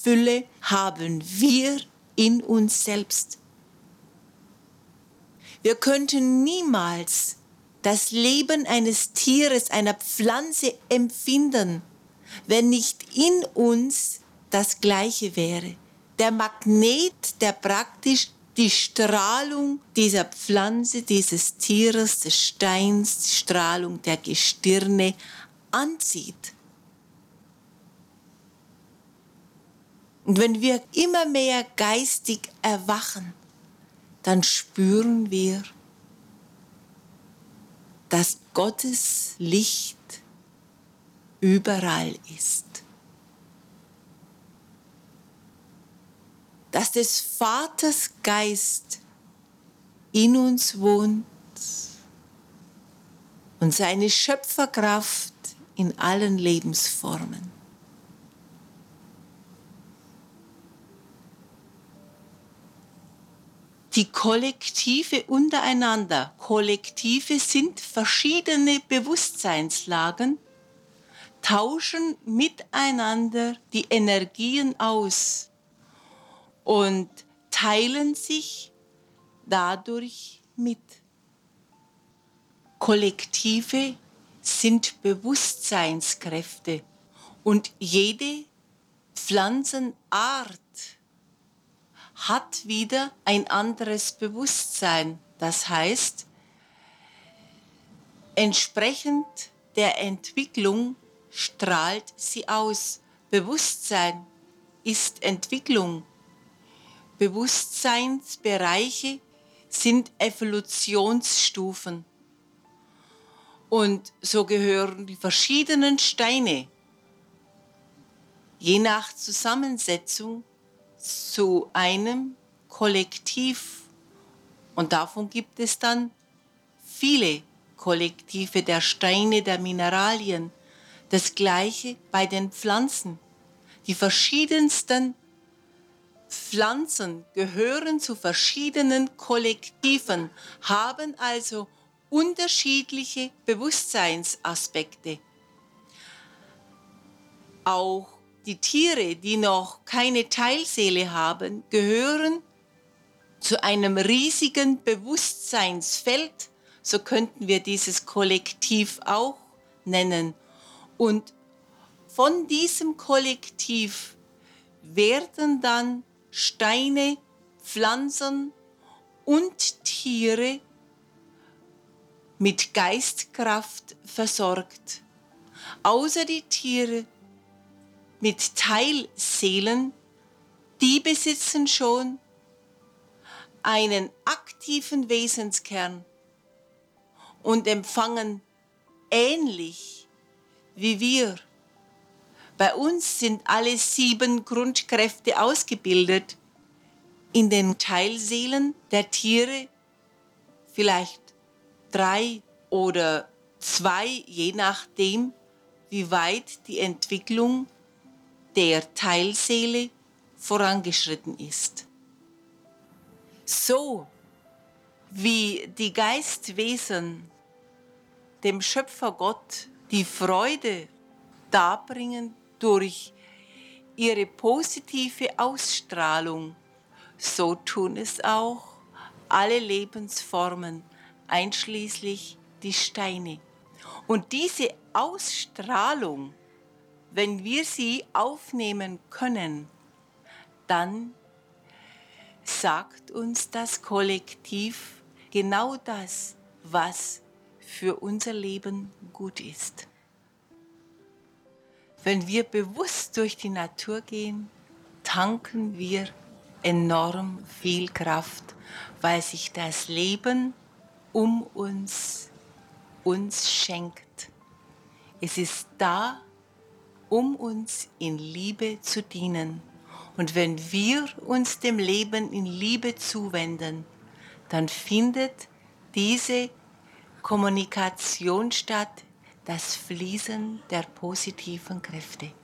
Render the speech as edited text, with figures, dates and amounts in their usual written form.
Fülle haben wir in uns selbst. Wir könnten niemals das Leben eines Tieres, einer Pflanze empfinden, wenn nicht in uns das Gleiche wäre. Der Magnet, der praktisch die Strahlung dieser Pflanze, dieses Tieres, des Steins, die Strahlung der Gestirne anzieht. Und wenn wir immer mehr geistig erwachen, dann spüren wir, dass Gottes Licht überall ist. Dass des Vaters Geist in uns wohnt und seine Schöpferkraft in allen Lebensformen. Die Kollektive untereinander. Kollektive sind verschiedene Bewusstseinslagen, tauschen miteinander die Energien aus und teilen sich dadurch mit. Kollektive sind Bewusstseinskräfte und jede Pflanzenart hat wieder ein anderes Bewusstsein. Das heißt, entsprechend der Entwicklung strahlt sie aus. Bewusstsein ist Entwicklung. Bewusstseinsbereiche sind Evolutionsstufen. Und so gehören die verschiedenen Steine, je nach Zusammensetzung, zu einem Kollektiv. Und davon gibt es dann viele Kollektive der Steine, der Mineralien. Das Gleiche bei den Pflanzen. Die verschiedensten Pflanzen gehören zu verschiedenen Kollektiven, haben also unterschiedliche Bewusstseinsaspekte. Auch die Tiere, die noch keine Teilseele haben, gehören zu einem riesigen Bewusstseinsfeld, so könnten wir dieses Kollektiv auch nennen. Und von diesem Kollektiv werden dann Steine, Pflanzen und Tiere mit Geistkraft versorgt. Außer die Tiere mit Teilseelen, die besitzen schon einen aktiven Wesenskern und empfangen ähnlich wie wir. Bei uns sind alle 7 Grundkräfte ausgebildet. In den Teilseelen der Tiere vielleicht 3 oder 2, je nachdem, wie weit die Entwicklung der Teilseele vorangeschritten ist. So wie die Geistwesen dem Schöpfergott die Freude darbringen durch ihre positive Ausstrahlung, so tun es auch alle Lebensformen, einschließlich die Steine. Und diese Ausstrahlung, wenn wir sie aufnehmen können, dann sagt uns das Kollektiv genau das, was für unser Leben gut ist. Wenn wir bewusst durch die Natur gehen, tanken wir enorm viel Kraft, weil sich das Leben um uns schenkt. Es ist da, um uns in Liebe zu dienen. Und wenn wir uns dem Leben in Liebe zuwenden, dann findet diese Kommunikation statt, das Fließen der positiven Kräfte.